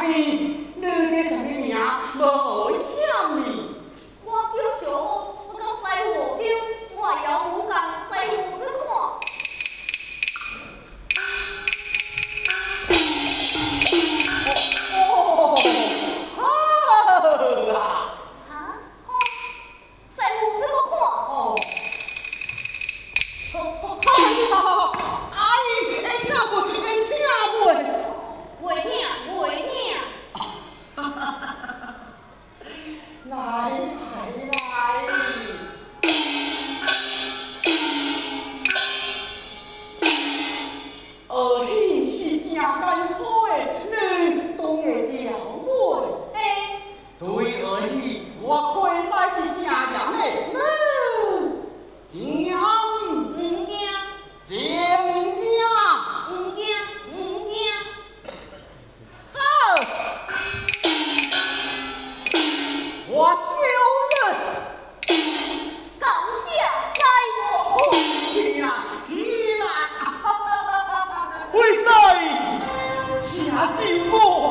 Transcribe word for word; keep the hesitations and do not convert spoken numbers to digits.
你叫什么名？无啥物？ 我叫小虎，我到西湖町，我要武干西湖去看。 哦，好啊！ 哈？好，西湖去我看。 哦，好，好，好，阿姨，会听袂？会听袂？ 袂听，袂听。 来来来，儿戏是真艰苦的，你当会了袂？ 诶， 对儿戏，我可使是真严的，你惊唔惊， 真惊？ 唔惊，唔惊。 好，我小人。 感谢西湖。 哦，天啊，天啊！为谁？恰是我。